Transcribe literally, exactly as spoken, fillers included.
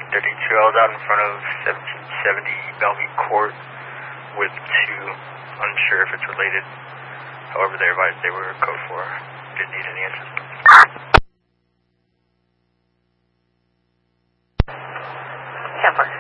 thirty-two, I was out in front of seventeen seventy Bellevue Court with two, unsure if it's related. However, they advised they were code four. Didn't need any answers. ten four.